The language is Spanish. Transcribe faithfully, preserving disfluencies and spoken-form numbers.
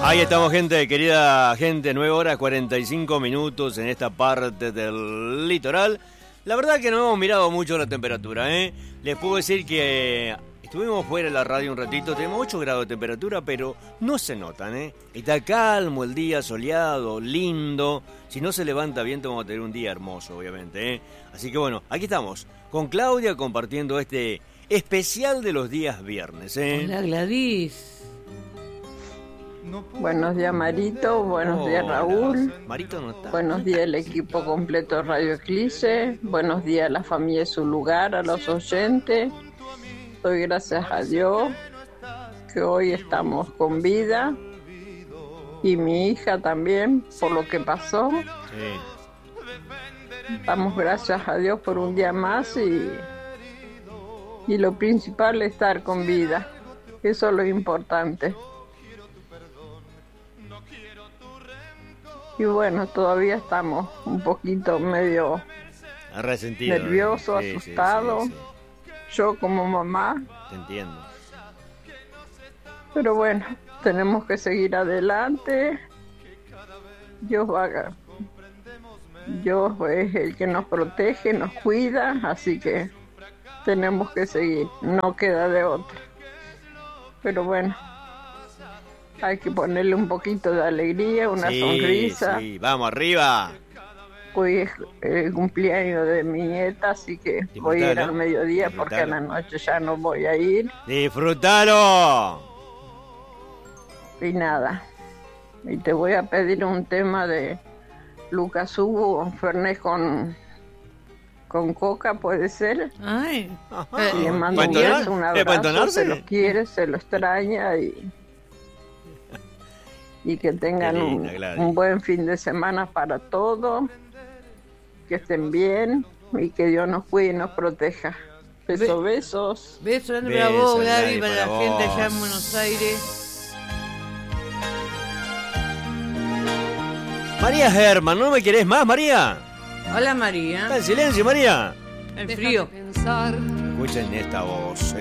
Ahí estamos, gente, querida gente, nueve horas cuarenta y cinco minutos en esta parte del litoral. La verdad que no hemos mirado mucho la temperatura, ¿eh? Les puedo decir que estuvimos fuera de la radio un ratito, tenemos ocho grados de temperatura, pero no se notan, ¿eh? Está calmo el día, soleado, lindo. Si no se levanta bien, vamos a tener un día hermoso, obviamente, ¿eh? Así que bueno, aquí estamos, con Claudia compartiendo este especial de los días viernes, ¿eh? Hola, Gladys. Buenos días, Marito. Buenos Oh, días, Raúl. Marito no está. Buenos días, el equipo completo de Radio Eclipse. Buenos días a la familia de su lugar, a los oyentes. Doy gracias a Dios que hoy estamos con vida. Y mi hija también, por lo que pasó. Sí. Damos gracias a Dios por un día más y, y lo principal es estar con vida. Eso es lo importante. Y bueno, todavía estamos un poquito medio Resentido. nervioso, Sí, asustado. sí, sí, sí. Yo como mamá. Te entiendo. Pero bueno, tenemos que seguir adelante. Dios va a... Dios es el que nos protege, nos cuida, así que tenemos que seguir. No queda de otra. Pero bueno, hay que ponerle un poquito de alegría, una sí, sonrisa. Sí, vamos arriba. Hoy es el cumpleaños de mi nieta, así que Disfrutalo, voy a ir al mediodía disfrutalo. porque a la noche ya no voy a ir. ¡Disfrútalo! Y nada. Y te voy a pedir un tema de Lucas Hugo, Fernet con, con coca, ¿puede ser? Ay. Ajá. Y le mando ¿Para un entonar? beso, un ¿Eh, para abrazo, entonarse? se lo quiere, se lo extraña y, y que tengan Qué linda, un, Gladys. un buen fin de semana para todos, que estén bien y que Dios nos cuide y nos proteja. Besos, Be- besos. Beso grande Beso, para vos, Gladys, Gladys, para para la gente allá en vos. Buenos Aires. María Herman, ¿no me querés más, María? Hola, María. Está en silencio, María. El frío. Escuchen esta voz,